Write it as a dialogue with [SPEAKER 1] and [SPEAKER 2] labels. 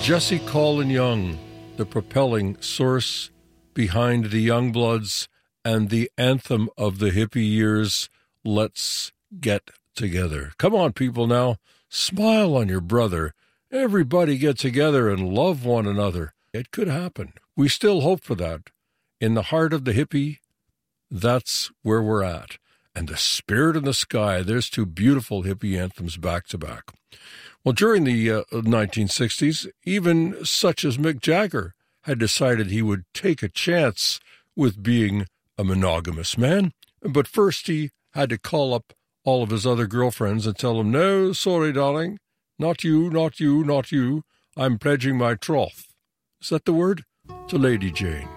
[SPEAKER 1] Jesse Colin Young, the propelling source behind the Youngbloods and the anthem of the hippie years, Let's Get Together. Come on, people, now. Smile on your brother. Everybody get together and love one another. It could happen. We still hope for that. In the heart of the hippie, that's where we're at. And The Spirit in the Sky, there's two beautiful hippie anthems back to back. Well, during the 1960s, even such as Mick Jagger had decided he would take a chance with being a monogamous man. But first he had to call up all of his other girlfriends and tell them, no, sorry, darling, not you, not you, not you. I'm pledging my troth. Is that the word? To Lady Jane.